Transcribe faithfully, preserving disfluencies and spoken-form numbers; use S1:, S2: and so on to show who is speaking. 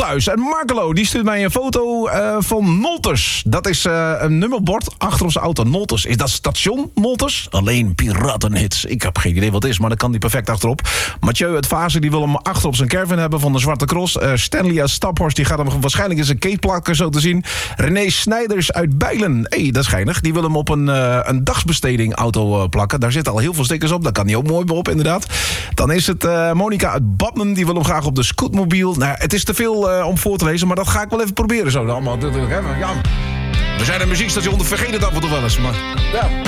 S1: Nolthuis. En Markelo, die stuurt mij een foto uh, van Nolters. Dat is uh, een nummerbord achter op zijn auto. Nolters. Is dat station Nolters? Alleen piratenhits. Ik heb geen idee wat het is, maar dat kan die perfect achterop. Mathieu uit Vazen, die wil hem achter op zijn caravan hebben van de Zwarte Cross. Uh, Stanley uit Staphorst, die gaat hem waarschijnlijk in zijn kate plakken, zo te zien. René Snijders uit Bijlen. Hé, hey, dat is geinig. Die wil hem op een, uh, een dagsbesteding auto uh, plakken. Daar zitten al heel veel stickers op. Daar kan hij ook mooi op, inderdaad. Dan is het uh, Monica uit Badmen. Die wil hem graag op de scootmobiel. Nou, het is te veel uh, om voor te lezen, maar dat ga ik wel even proberen zo. Allemaal, ja. We zijn een muziekstation, vergeet het af en toe wel eens. Maar, ja.